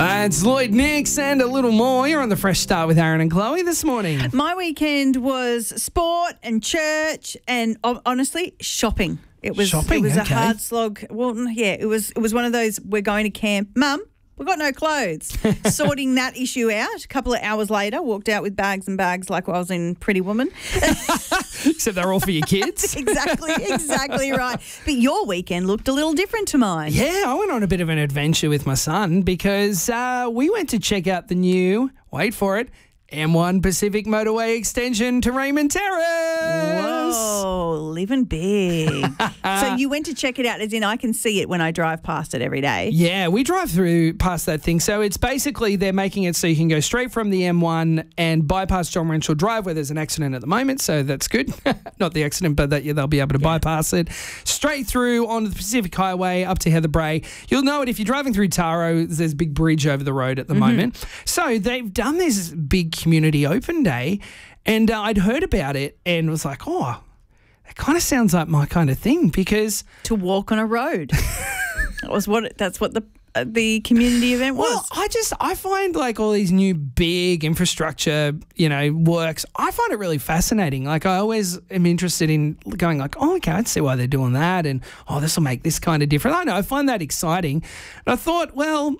It's Lloyd Nix and a little more. You're on the Fresh Start with Aaron and Chloe this morning. My weekend was sport and church and honestly shopping. It was Shopping, a okay. hard slog. Well, yeah, it was one of those, we're going to camp. Mum, we've got no clothes. Sorting that issue out. A couple of hours later, walked out with bags and bags like I was in Pretty Woman. Except they're all for your kids. Exactly right. But your weekend looked a little different to mine. Yeah, I went on a bit of an adventure with my son because we went to check out the new, wait for it, M1 Pacific Motorway extension to Raymond Terrace. Whoa, living big. So you went to check it out, as in I can see it when I drive past it every day. Yeah, we drive through past that thing. So it's basically they're making it so you can go straight from the M1 and bypass John Renshaw Drive where there's an accident at the moment. So that's good. Not the accident, but that they'll be able to bypass it. Straight through onto the Pacific Highway up to Heather Bray. You'll know it if you're driving through Taro. There's a big bridge over the road at the moment. So they've done this big community open day and I'd heard about it and was like, oh, that kind of sounds like my kind of thing because To walk on a road. That's what the community event was. Well, I find like all these new big infrastructure, works, I find it really fascinating. Like I always am interested in going like, oh, okay, I'd see why they're doing that and, oh, this will make this kind of different. I know, I find that exciting. And I thought, well,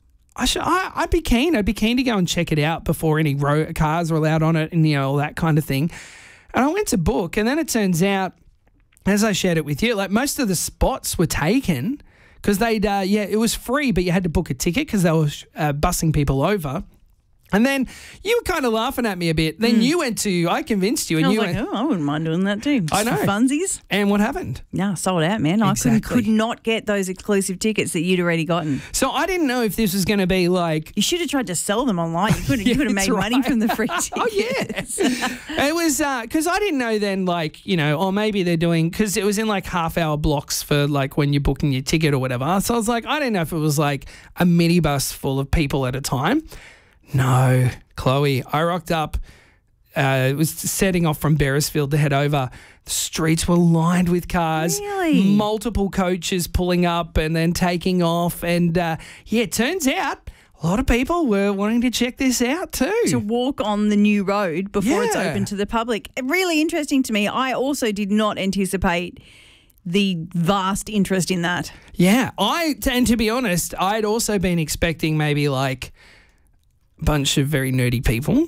I'd be keen. I'd be keen to go and check it out before any cars are allowed on it and, all that kind of thing. And I went to book and then it turns out, as I shared it with you, like most of the spots were taken because it was free, but you had to book a ticket because they were bussing people over. And then you were kind of laughing at me a bit. Then I convinced you. And I was I wouldn't mind doing that too. Just I know. For funsies. And what happened? No, sold out, man. Exactly. I could not get those exclusive tickets that you'd already gotten. So I didn't know if this was going to be like... You should have tried to sell them online. You could have made money from the free tickets. Oh, yeah. It was because I didn't know then or maybe they're doing... Because it was in like half-hour blocks for like when you're booking your ticket or whatever. So I was like, I didn't know if it was like a minibus full of people at a time. No, Chloe, I rocked up. It was setting off from Beresfield to head over. The streets were lined with cars. Really? Multiple coaches pulling up and then taking off. And, it turns out a lot of people were wanting to check this out too. To walk on the new road before it's open to the public. Really interesting to me. I also did not anticipate the vast interest in that. Yeah. And to be honest, I'd also been expecting maybe like bunch of very nerdy people,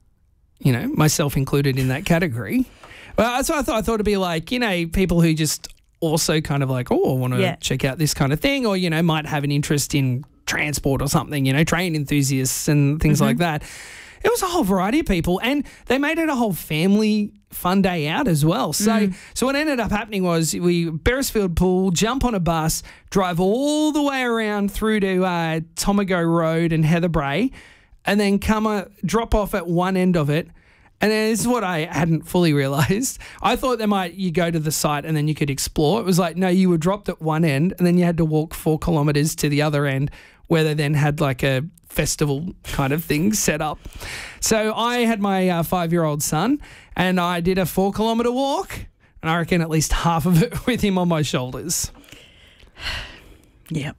myself included in that category. Well, so I thought it'd be like, people who just also kind of like, oh, I want to check out this kind of thing or, might have an interest in transport or something, train enthusiasts and things like that. It was a whole variety of people and they made it a whole family fun day out as well. So what ended up happening was we Beresfield Pool, jump on a bus, drive all the way around through to Tomago Road and Heather Bray, and then drop off at one end of it. And then this is what I hadn't fully realised. I thought you go to the site and then you could explore. It was like, no, you were dropped at one end and then you had to walk 4 kilometres to the other end where they then had like a festival kind of thing set up. So I had my 5-year-old son and I did a 4-kilometre walk and I reckon at least half of it with him on my shoulders. Yep.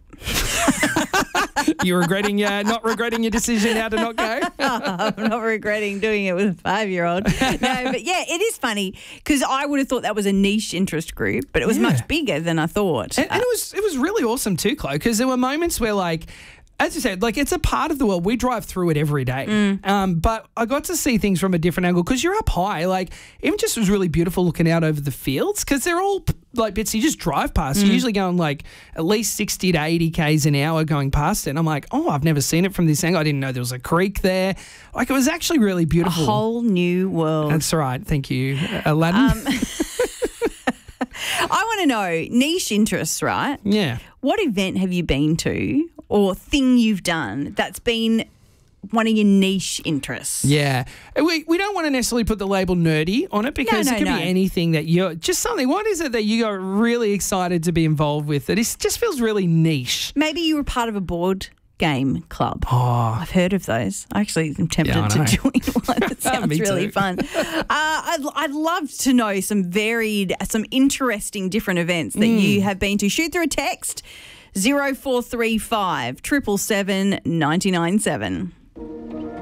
You're not regretting your decision how to not go? I'm not regretting doing it with a 5-year-old. No, but yeah, it is funny because I would have thought that was a niche interest group, but it was much bigger than I thought. And it was really awesome too, Chloe, because there were moments where as you said, it's a part of the world. We drive through it every day. But I got to see things from a different angle because you're up high. Even just was really beautiful looking out over the fields because they're all bits you just drive past. You're usually going at least 60 to 80 Ks an hour going past it. And I'm like, oh, I've never seen it from this angle. I didn't know there was a creek there. It was actually really beautiful. A whole new world. That's right. Thank you, Aladdin. I want to know, niche interests, right? Yeah. What event have you been to or thing you've done that's been one of your niche interests? Yeah. We don't want to necessarily put the label nerdy on it because it could be anything that you're just something. What is it that you got really excited to be involved with that just feels really niche? Maybe you were part of a board game club. Oh. I've heard of those. I actually am tempted to join one. It sounds really fun. I'd love to know some interesting different events that you have been to. Shoot through a text 0435 777 997.